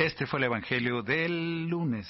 Este fue el Evangelio del lunes.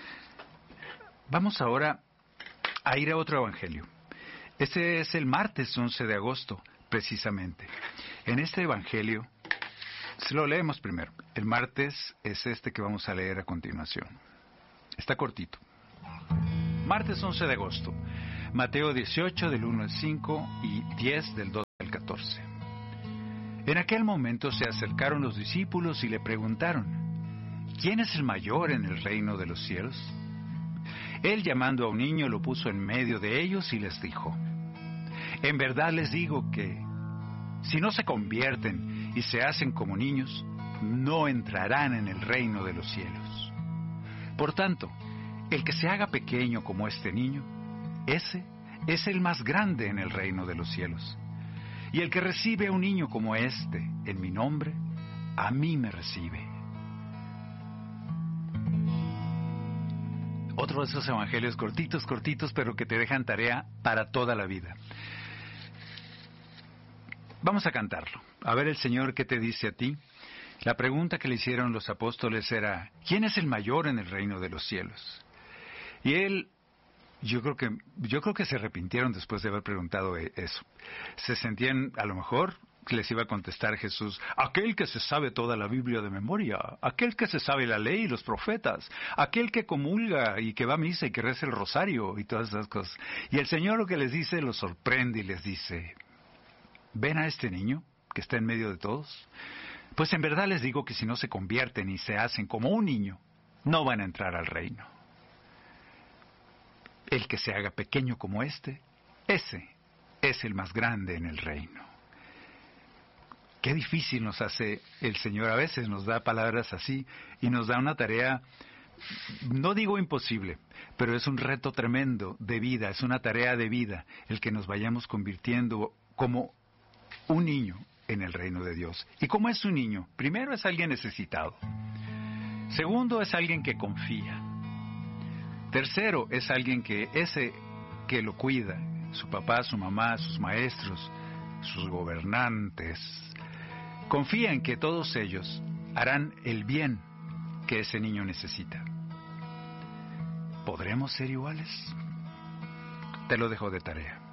Vamos ahora a ir a otro Evangelio. Este es el martes 11 de agosto, precisamente. En este Evangelio, se lo leemos primero. El martes es este que vamos a leer a continuación. Está cortito. Martes 11 de agosto. Mateo 18 del 1 al 5 y 10 del 2 al 14. En aquel momento se acercaron los discípulos y le preguntaron: ¿quién es el mayor en el reino de los cielos? Él, llamando a un niño, lo puso en medio de ellos y les dijo: en verdad les digo que si no se convierten y se hacen como niños, no entrarán en el reino de los cielos. Por tanto, el que se haga pequeño como este niño, ese es el más grande en el reino de los cielos. Y el que recibe a un niño como este en mi nombre, a mí me recibe. Otro de esos evangelios cortitos, pero que te dejan tarea para toda la vida. Vamos a cantarlo. A ver el Señor qué te dice a ti. La pregunta que le hicieron los apóstoles era: ¿quién es el mayor en el reino de los cielos? Y él, yo creo que se arrepintieron después de haber preguntado eso. Se sentían, a lo mejor, que les iba a contestar Jesús: aquel que se sabe toda la Biblia de memoria, aquel que se sabe la ley y los profetas, aquel que comulga y que va a misa y que reza el rosario y todas esas cosas. Y el Señor lo que les dice los sorprende y les dice: ¿ven a este niño que está en medio de todos? Pues en verdad les digo que si no se convierten y se hacen como un niño, no van a entrar al reino. El que se haga pequeño como este, ese es el más grande en el reino. Qué difícil nos hace el Señor. A veces nos da palabras así y nos da una tarea, no digo imposible, pero es un reto tremendo de vida, es una tarea de vida, el que nos vayamos convirtiendo como un niño en el reino de Dios. ¿Y cómo es un niño? Primero, es alguien necesitado. Segundo, es alguien que confía. Tercero, es alguien que lo cuida, su papá, su mamá, sus maestros, sus gobernantes. Confía en que todos ellos harán el bien que ese niño necesita. ¿Podremos ser iguales? Te lo dejo de tarea.